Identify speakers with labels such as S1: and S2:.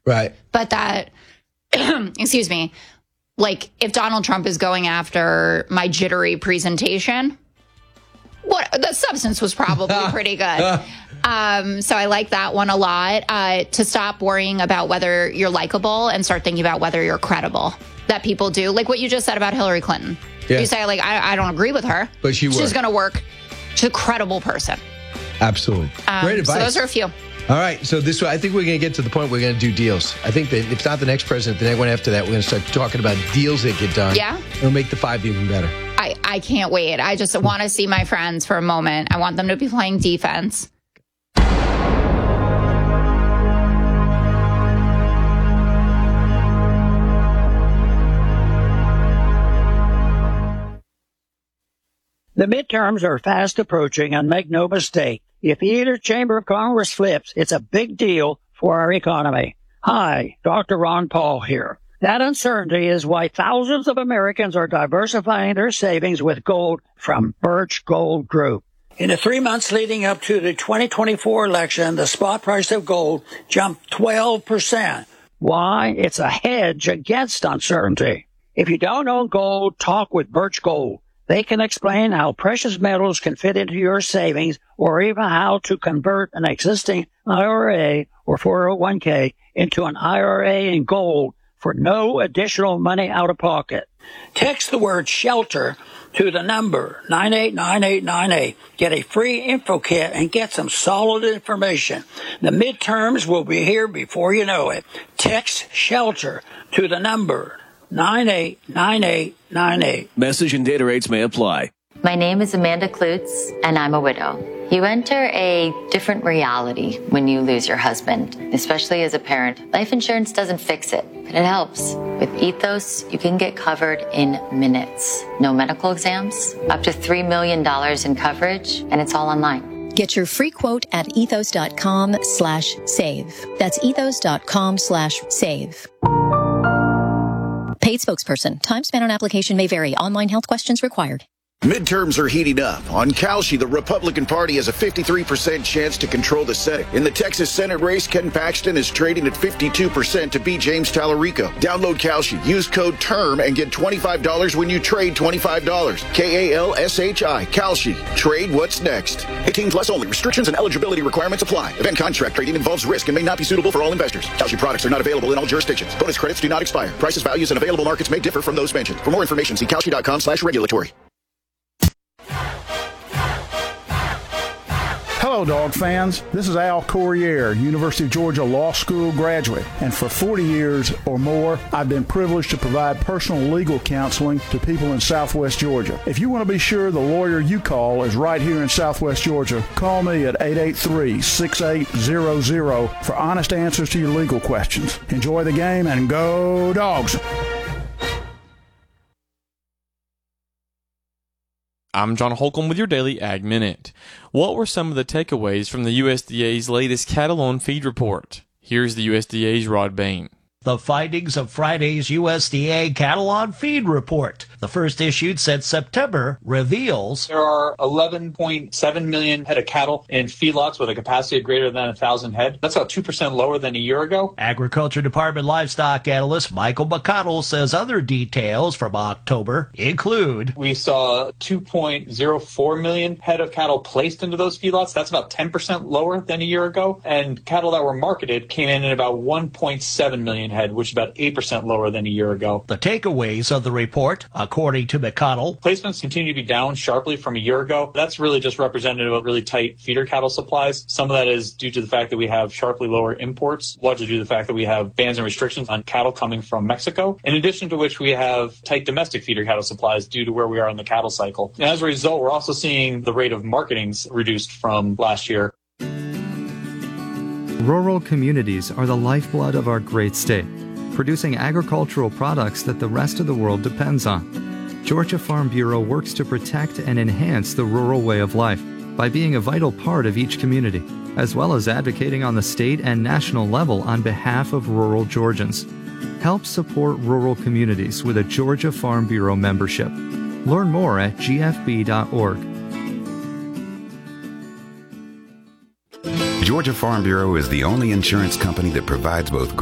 S1: Right.
S2: But that, excuse me, like if Donald Trump is going after my jittery presentation, the substance was probably pretty good. So I like that one a lot. To stop worrying about whether you're likable and start thinking about whether you're credible. That people do. Like what you just said about Hillary Clinton. Yeah. You say, like, I don't agree with her.
S1: But she's
S2: going to work. She's a credible person.
S1: Absolutely. Great advice.
S2: So those are a few.
S1: All right. So this, I think we're going to get to the point where we're going to do deals. I think that if not the next president, the next one after that, we're going to start talking about deals that get done.
S2: Yeah.
S1: It'll make the 5 even better.
S2: I can't wait. I just want to see my friends for a moment. I want them to be playing defense.
S3: The midterms are fast approaching, and make no mistake, if either chamber of Congress flips, it's a big deal for our economy. Hi, Dr. Ron Paul here. That uncertainty is why thousands of Americans are diversifying their savings with gold from Birch Gold Group. In the 3 months leading up to the 2024 election, the spot price of gold jumped 12%. Why? It's a hedge against uncertainty. If you don't own gold, talk with Birch Gold. They can explain how precious metals can fit into your savings or even how to convert an existing IRA or 401k into an IRA in gold for no additional money out of pocket. Text the word SHELTER to the number 989898. Get a free info kit and get some solid information. The midterms will be here before you know it. Text SHELTER to the number 989898.
S4: Message and data rates may apply.
S5: My name is Amanda Klutz, and I'm a widow. You enter a different reality when you lose your husband, especially as a parent. Life insurance doesn't fix it, but it helps. With Ethos, you can get covered in minutes. No medical exams, up to $3 million in coverage, and it's all online.
S6: Get your free quote at ethos.com/save. That's ethos.com/save. Paid spokesperson. Time spent on application may vary. Online health questions required.
S7: Midterms are heating up. On Kalshi, the Republican Party has a 53% chance to control the Senate. In the Texas Senate race, Ken Paxton is trading at 52% to beat James Tallarico. Download Kalshi. Use code TERM and get $25 when you trade $25. KALSHI. Kalshi. Trade what's next. 18 plus only. Restrictions and eligibility requirements apply. Event contract trading involves risk and may not be suitable for all investors. Kalshi products are not available in all jurisdictions. Bonus credits do not expire. Prices, values, and available markets may differ from those mentioned. For more information, see kalshi.com/regulatory.
S8: Hello, dog fans. This is Al Corriere, University of Georgia Law School graduate. And for 40 years or more, I've been privileged to provide personal legal counseling to people in Southwest Georgia. If you want to be sure the lawyer you call is right here in Southwest Georgia, call me at 883-6800 for honest answers to your legal questions. Enjoy the game and go Dogs!
S9: I'm John Holcomb with your Daily Ag Minute. What were some of the takeaways from the USDA's latest cattle on feed report? Here's the USDA's Rod Bain.
S10: The findings of Friday's USDA Cattle on Feed report. The first issued since September reveals
S11: there are 11.7 million head of cattle in feedlots with a capacity of greater than 1,000 head. That's about 2% lower than a year ago.
S10: Agriculture Department livestock analyst Michael McConnell says other details from October include
S11: we saw 2.04 million head of cattle placed into those feedlots. That's about 10% lower than a year ago. And cattle that were marketed came in at about 1.7 million head, which is about 8% lower than a year ago.
S10: The takeaways of the report, according to McConnell,
S11: placements continue to be down sharply from a year ago. That's really just representative of really tight feeder cattle supplies. Some of that is due to the fact that we have sharply lower imports, largely due to the fact that we have bans and restrictions on cattle coming from Mexico, in addition to which we have tight domestic feeder cattle supplies due to where we are in the cattle cycle. And as a result, we're also seeing the rate of marketings reduced from last year.
S12: Rural communities are the lifeblood of our great state, producing agricultural products that the rest of the world depends on. Georgia Farm Bureau works to protect and enhance the rural way of life by being a vital part of each community, as well as advocating on the state and national level on behalf of rural Georgians. Help support rural communities with a Georgia Farm Bureau membership. Learn more at gfb.org.
S13: Georgia Farm Bureau is the only insurance company that provides both